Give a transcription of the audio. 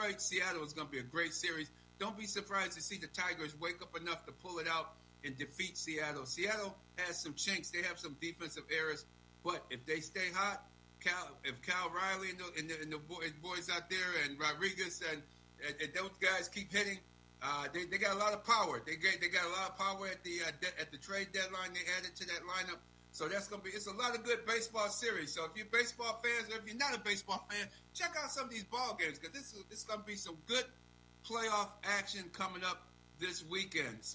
Detroit, Seattle is going to be a great series. Don't be surprised to see the Tigers wake up enough to pull it out and defeat Seattle. Seattle has some chinks. They have some defensive errors. But if they stay hot, if Cal Riley and the boys out there and Rodriguez and those guys keep hitting, they got a lot of power. They got a lot of power at the trade deadline. They added to that lineup. So it's a lot of good baseball series. So if you're baseball fans or if you're not a baseball fan, check out some of these ball games because this is going to be some good playoff action coming up this weekend. So